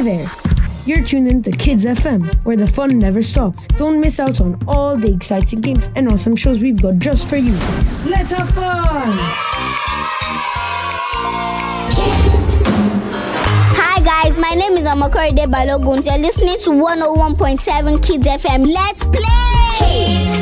there. You're tuned in to Kids FM, where the fun never stops. Don't miss out on all the exciting games and awesome shows we've got just for you. Let's have fun! Hi guys, my name is Amakoride Balogun. You're listening to 101.7 Kids FM. Let's play! Kids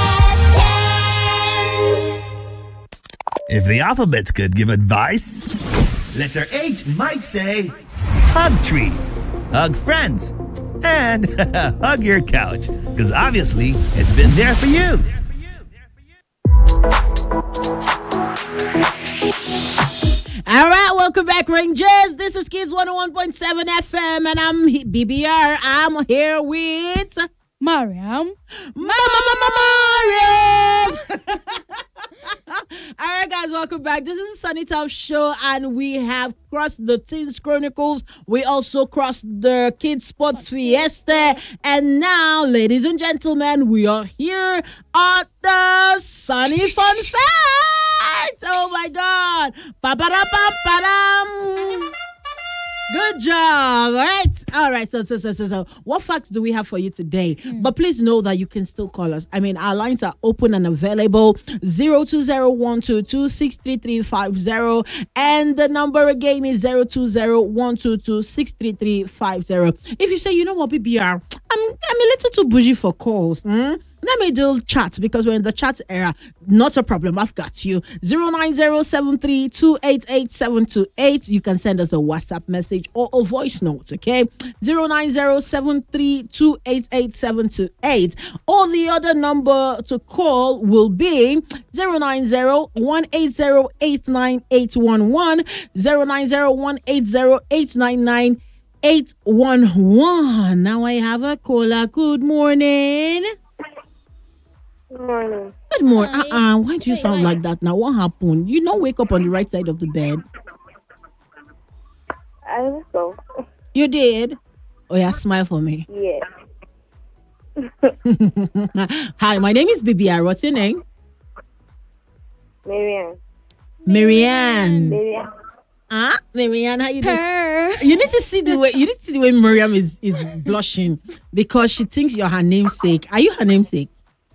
FM! If the alphabet could give advice, letter H might say hug trees, hug friends, and hug your couch, because obviously it's been there for you. All right, welcome back, Rangers. This is Kids 101.7 FM, and I'm BBR. I'm here with Mariam. Mariam. All right, guys, welcome back. This is the Sunny Town Show, and we have crossed the Teens Chronicles. We also crossed the Kids Sports Fiesta, and now, ladies and gentlemen, we are here at the Sunny Fun Fest. Oh my God! Ba-ba-da-ba-ba-dam. Good job. All right. So, what facts do we have for you today? But please know that you can still call us. I mean, our lines are open and available. 020-122-63350. And the number again is 020-122-63350. If you say, you know what, BBR, I'm a little too bougie for calls. Let me do chat, because we're in the chat era. Not a problem. I've got you. 09073288728. You can send us a WhatsApp message or a voice note, okay? 09073288728. Or the other number to call will be 090-180-89811, 090-180-899-811. Now I have a caller. Good morning. Good morning. Good morning. Why do you sound like that now? What happened? You don't wake up on the right side of the bed. I think so. You did? Oh yeah, smile for me. Yeah. Hi, my name is BBR. What's your name? Marianne. Marianne. Marianne. Marianne, how you doing? You need to see the way Mariam is blushing, because she thinks you're her namesake. Are you her namesake?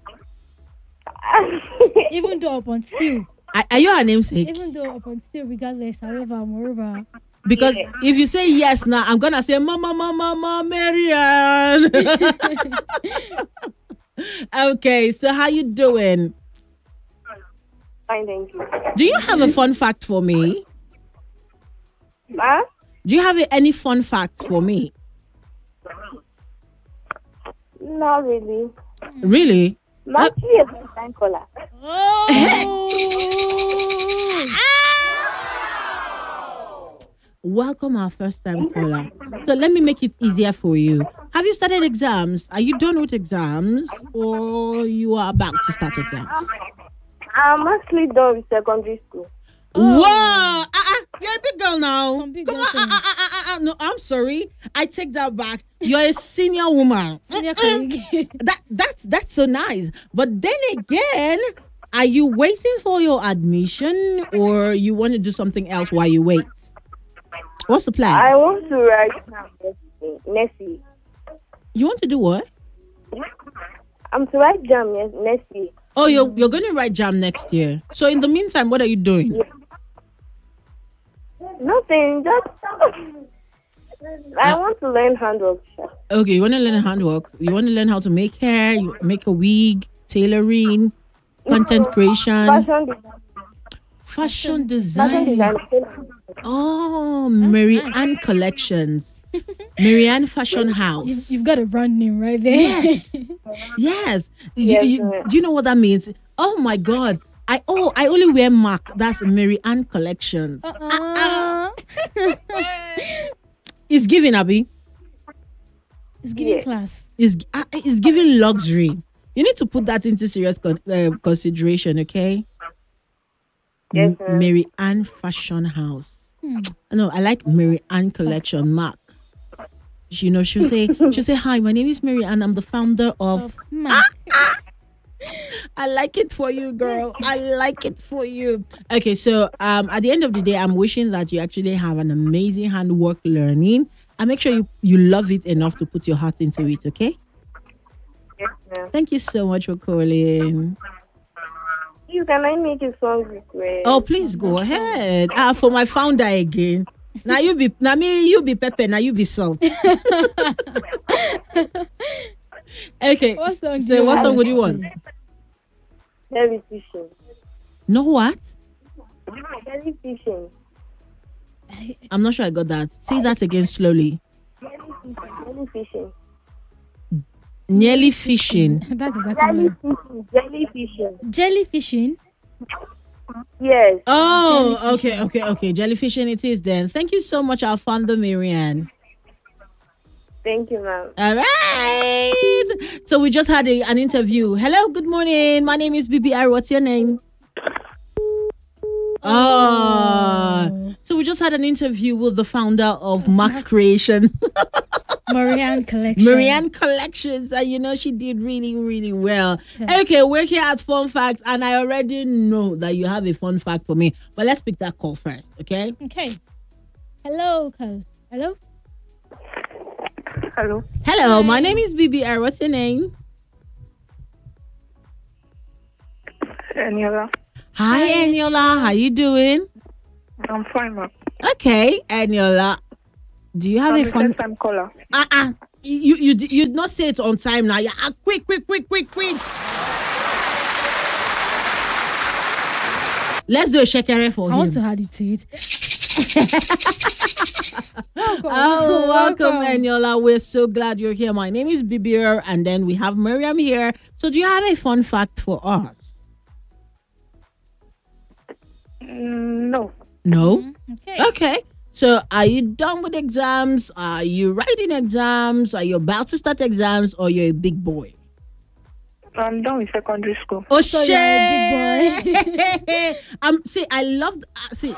Even though upon still. Are you her namesake? Even though upon still, regardless, however, moreover. Because if you say yes now, I'm gonna say Mama Marianne. Okay, so how you doing? Fine, thank you. Do you have a fun fact for me? Huh? Do you have any fun fact for me? Not really. Really? I'm actually a first-time caller. Welcome, our first time caller. So let me make it easier for you. Have you started exams? Are you done with exams, or you are about to start exams? I'm actually done with secondary school. Whoa! You're a big girl now. Some big Come girl on. No, I'm sorry. I take that back. You're a senior woman. Senior colleague. That's so nice. But then again, are you waiting for your admission, or you want to do something else while you wait? What's the plan? I want to write next week. You want to do what? I'm to write jam next week. Oh, you're going to write jam next year. So in the meantime, what are you doing? Yeah. Nothing. Just I want to learn handwork. Okay, you want to learn handwork. You want to learn how to make hair, you make a wig, tailoring, content creation, fashion design. Oh, Marianne Collections, Marianne Fashion House. You've got a brand name right there. Yes, yes. Do you know what that means? Oh my God. I only wear MAC. That's Marianne Collections. It's giving, Abby. It's giving class. It's giving luxury. You need to put that into serious consideration, okay? Yes, Marianne Fashion House. No, I like Marianne Collection, MAC. You know, she'll say, hi, my name is Marianne. I'm the founder of MAC. I like it for you, girl. I like it for you. Okay, so at the end of the day, I'm wishing that you actually have an amazing handwork learning, And make sure you love it enough to put your heart into it, okay? Yes, ma'am. Thank you so much for calling. You can I make a song request? Oh, please go ahead. For my founder again. Now you be pepper, now you be salt. Okay. What song do So you what want song us would to you want? play? Jellyfishing. No what? Jellyfishing. I'm not sure I got that. Say that again slowly. Jellyfishing. Nearly fishing. That's exactly what. Jellyfishing. Jellyfishing. Yes. Oh, okay. Jellyfishing it is then. Thank you so much, our founder, Marianne. Thank you, ma'am. All right. So we just had an interview. Hello, good morning. My name is BBR. What's your name? Oh. So we just had an interview with the founder of Mark Creations, Marianne Collection. Marianne Collections. And she did really, really well. Yes. Okay, we're here at Fun Facts, and I already know that you have a fun fact for me. But let's pick that call first, okay? Okay. Hello, Carl. Hello? Hello. Hello, Hi. my name is BBR. What's your name? Aniola. Hi, Eniola. How you doing? I'm fine, ma'am. Okay, Eniola. Do you have a fun? First-time caller. You did not say it on time now. Yeah, quick. Let's do a shekere for I him. want to add it to it. Welcome, Eniola. We're so glad you're here. My name is Bibir, and then we have Miriam here. So, do you have a fun fact for us? No. No. Okay. Okay. So, are you done with exams? Are you writing exams? Are you about to start exams? Or you're a big boy? I'm done with secondary school. Oh, So shit. you're a big boy. See, I love. See,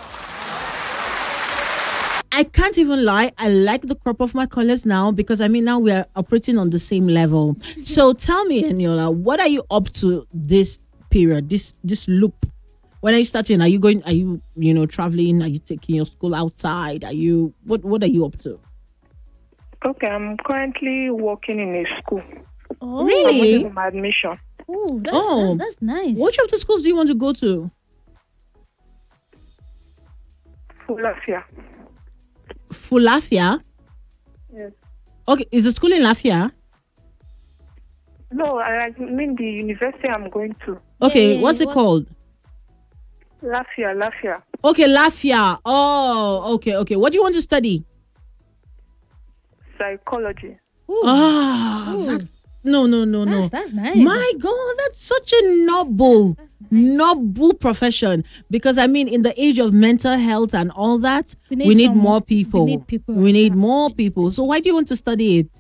I can't even lie. I like the crop of my colors now because now we are operating on the same level. So tell me, Eniola, what are you up to this period, this loop? When are you starting? Are you going? Are you traveling? Are you taking your school outside? Are you what are you up to? Okay, I'm currently working in a school. Oh, Really? I'm waiting for my admission. Oh, Oh. that's nice. Which of the schools do you want to go to? Fulafia. Fulafia. Yes. Okay, is the school in Lafia? No, I mean the university I'm going to. Okay, yeah, what's it what- called? Lafia. Okay, Lafia. Oh, okay. What do you want to study? Psychology. Ooh, Ah, Ooh. no. That's nice. My God, that's such a noble profession. Because in the age of mental health and all that, We we need need some- more people. we need people We like need that. more people. So why do you want to study it?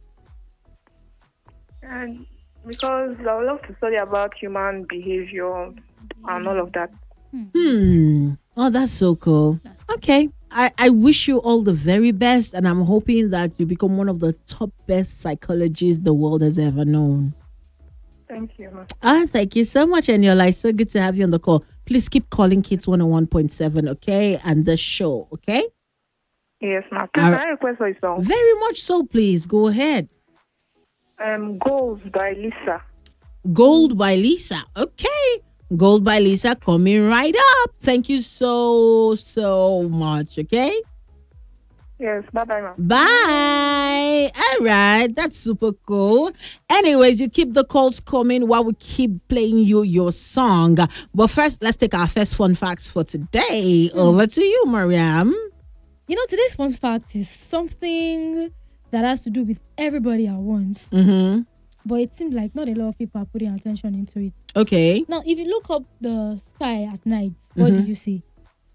And because I would love to study about human behavior and all of that. Oh, that's so cool. Okay. I wish you all the very best, and I'm hoping that you become one of the top best psychologists the world has ever known. Thank you, ma'am. Thank you so much, Eniola. It's so good to have you on the call. Please keep calling Kids 101.7, okay? And the show, okay? Yes, ma'am. Please, All can I request for a song? Very much so, please. Go ahead. Goals by Lisa. Gold by Lisa. Okay. Gold by Lisa coming right up. Thank you so much, okay? Yes, bye-bye, ma'am. Bye. All right. That's super cool. Anyways, you keep the calls coming while we keep playing you your song. But first, let's take our first fun facts for today. Over to you, Mariam. Today's fun fact is something that has to do with everybody at once. Mm-hmm. But it seems like not a lot of people are putting attention into it. Okay. Now, if you look up the sky at night, what do you see?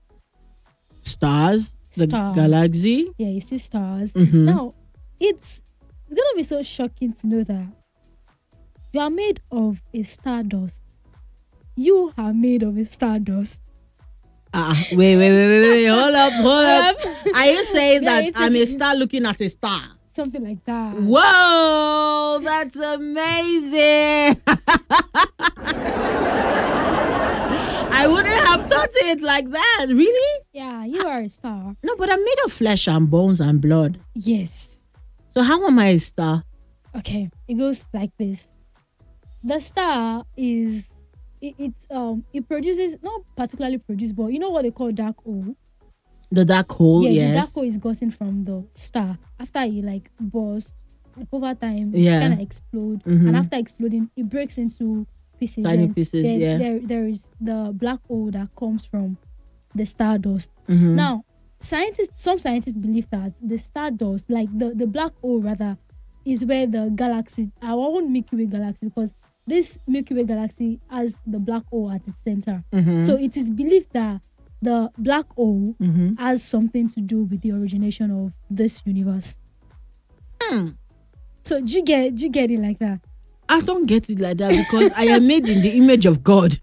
Stars. The Stars. galaxy. Yeah, you see stars. Mhm. Now, it's gonna be so shocking to know that you are made of a stardust. You are made of a stardust. Wait. Hold up. Are you saying Yeah, that it's I'm a okay. star looking at a star? Something like that. Whoa, that's amazing. I I wouldn't have thought it like that. Really? Yeah, you are a star. No, but I'm made of flesh and bones and blood. Yes. So how am I a star? Okay, it goes like this. The star is it produces, not particularly produce, but you know what they call dark hole. The dark hole, Yeah, yes. the dark hole is gotten from the star after it like burst. Like over time, Yeah. it's gonna explode, Mhm. and after exploding, it breaks into pieces. Tiny and pieces, then yeah. there is the black hole that comes from the stardust. Mhm. Now, some scientists believe that the stardust, like the black hole rather, is where the galaxy, our own Milky Way galaxy, because this Milky Way galaxy has the black hole at its center. Mhm. So it is believed that the black hole Mhm. has something to do with the origination of this universe. So do you get it like that? I don't get it like that because I am made in the image of God.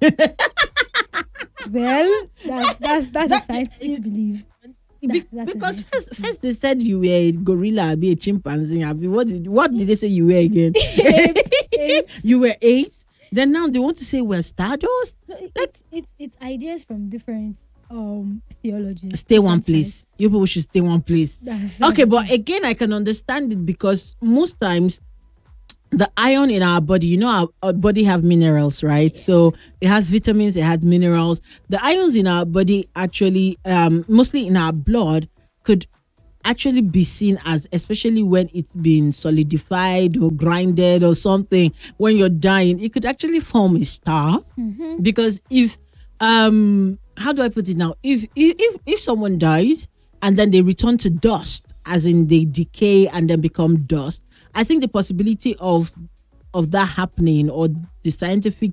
Well, that's a scientific belief. That's Because it. first they said you were a gorilla, be a chimpanzee. What did they say you were again? Apes. You were apes. Then now they want to say we're stardust. No, it's ideas from different theologies. Stay one different place. sides. You people should stay one place. That's Okay, but again, I can understand it because most times the iron in our body, you know, our body have minerals, right? So it has vitamins, it has minerals. The ions in our body actually, mostly in our blood, could actually be seen as, especially when it's been solidified or grinded or something. When you're dying, it could actually form a star. Because if how do I put it now? If someone dies and then they return to dust, as in they decay and then become dust, I think the possibility of that happening, or the scientific,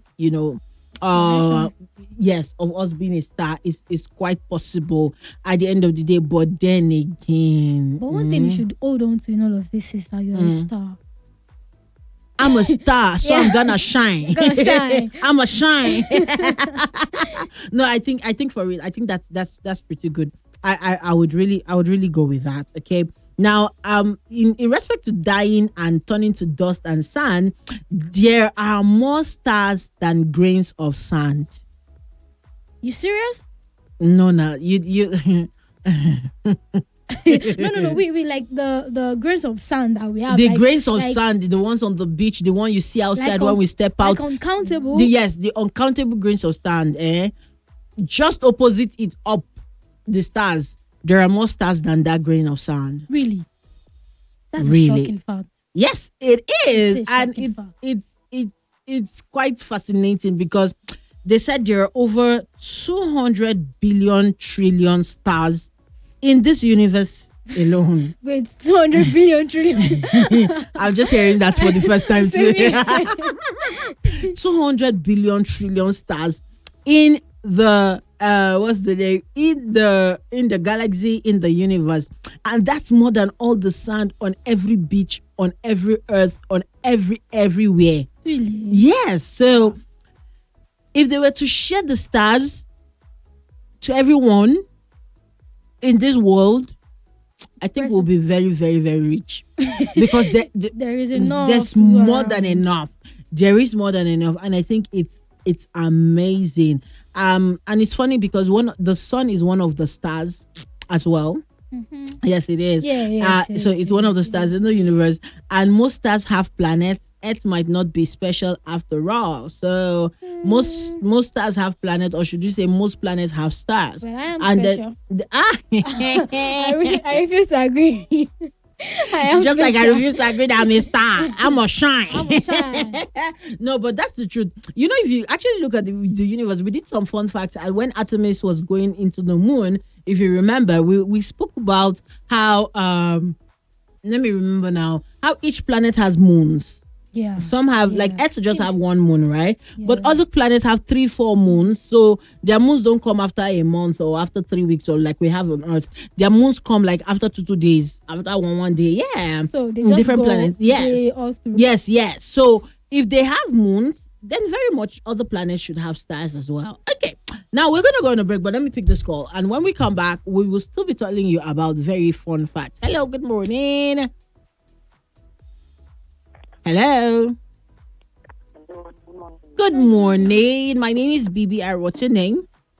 yes, of us being a star is quite possible at the end of the day. But then again, But one thing you should hold on to in all of this is that you're a star. I'm a star, so I'm gonna shine. Gonna shine. I'm a shine. No, I think for real, I think that's pretty good. I would really go with that. Okay. Now, in respect to dying and turning to dust and sand, there are more stars than grains of sand. You serious? No, you. No. We like the grains of sand that we have. The like, grains of like- sand, the ones on the beach, the one you see outside Like when un- we step out. Like uncountable. The uncountable grains of sand. Just opposite it up, the stars. There are more stars than that grain of sand. Really? That's Really? a shocking fact. Yes, it is, It's a and shocking fact. it's quite fascinating because they said there are over 200 billion trillion stars in this universe alone. Wait, 200 billion trillion. I'm just hearing that for the first time Same today. 200 billion trillion stars in the what's the name, in the galaxy, in the universe, and that's more than all the sand on every beach, on every earth, on everywhere. Really? Yes. So if they were to share the stars to everyone in this world, I think we'll be very, very, very rich because There is enough. there's to more around. than enough. There is more than enough, and I think it's amazing. And it's funny because the sun is one of the stars as well. Yes, it is. Yeah, yes, So yes, it's one of the yes, stars yes, in the universe, and most stars have planets. Earth might not be special after all. So most stars have planets, or should you say most planets have stars? Well, I am and special. I I refuse to agree. I am just like I special. refuse to agree that I'm a star. I'm a shine. I'm a shine. No, but that's the truth. You know, if you actually look at the universe, we did some fun facts. And when Artemis was going into the moon, if you remember, we spoke about how let me remember now, how each planet has moons. Yeah. Some have, like Yeah. Earth just have one moon, right? But Yeah. other planets have 3-4 moons. So their moons don't come after a month or after 3 weeks, or like we have on Earth. Their moons come like after 2 days, after one day. Yeah. So they In just different go planets. Yes. day all through. Yes. So if they have moons, then very much other planets should have stars as well. Okay. Now we're gonna go on a break, but let me pick this call. And when we come back, we will still be telling you about very fun facts. Hello, good morning. Hello. Good morning. My name is BBR. What's your name?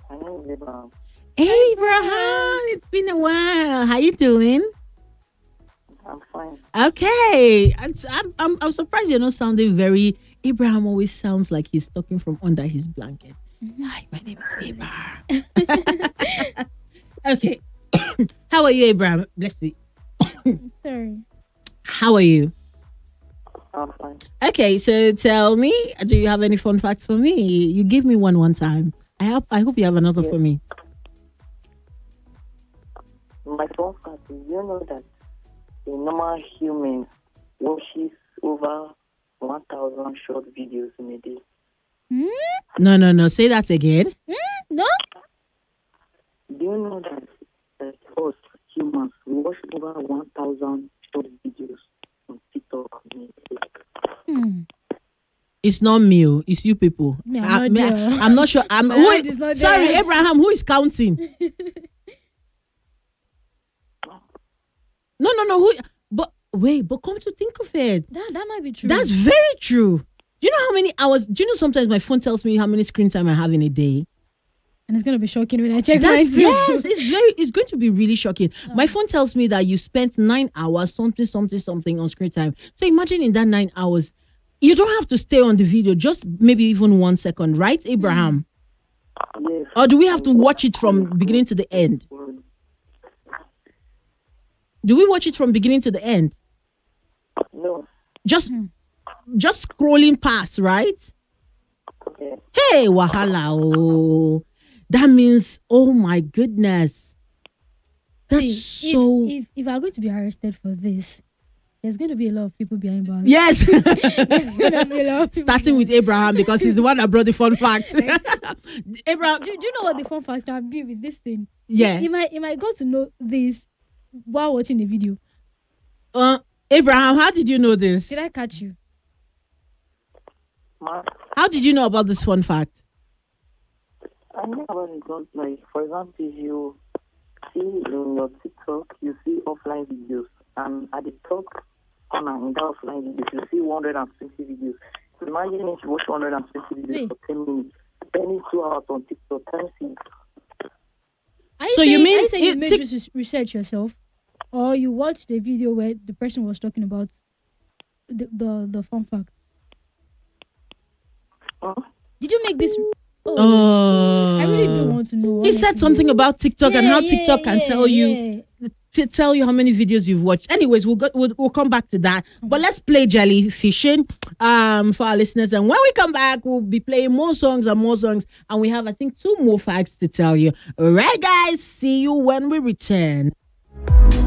My name is Abraham. Abraham, it's been a while. How you doing? I'm fine. Okay, I'm surprised you're not sounding very. Abraham always sounds like he's talking from under his blanket. Hi, my name is Abraham. Okay, how are you, Abraham? Bless me. Sorry. How are you? I'm fine. Okay, so tell me, do you have any fun facts for me? You gave me one time. I hope you have another for me. My phone fact is, you know that a normal human watches over 1,000 short videos in a day. No. Say that again. No? Do you know that us humans we watch over 1,000 short videos on TikTok in a day? It's not me. It's you people. Yeah, I'm not there. I'm not sure. My Who hand is not sorry, there. Abraham. Who is counting? No. Who? But wait. But come to think of it, That might be true. that's very true. Do you know how many hours? Do you know sometimes my phone tells me how many screen time I have in a day? and it's gonna be shocking when I check mine That's, too. yes, it's going to be really shocking. My phone tells me that you spent 9 hours something on screen time. So imagine in that 9 hours, you don't have to stay on the video, just maybe even 1 second, right, Abraham? Yes. Or do we have to watch it from beginning to the end? Do we watch it from beginning to the end? No. Just scrolling past, right? Okay. Hey, wahala. Oh. That means, oh my goodness. That's See, so. if I'm going to be arrested for this, there's going to be a lot of people behind bars. Yes. There's gonna be a lot of people Starting with Abraham because he's the one that brought the fun facts. Abraham. Do you know what the fun fact can be with this thing? Yeah. You might go to know this while watching the video. Abraham, how did you know this? Did I catch you? How did you know about this fun fact? I know about it because, like, for example, if you see in your TikTok, you see offline videos, and at the top corner in that offline videos, you see 120 videos. Imagine if you watch 120 videos Wait. for 10 minutes, then 2 hours on TikTok, times it. So you mean are you saying you it- made this research yourself, or you watched the video where the person was talking about the fun fact? Huh? Did you make this? Oh. I really don't want to know. He said honestly. something about TikTok and how Yeah, TikTok can yeah, tell you yeah. to tell you how many videos you've watched. Anyways, we'll come back to that. But let's play jellyfishing for our listeners. And when we come back, we'll be playing more songs. And we have, I think, 2 more facts to tell you. All right, guys. See you when we return.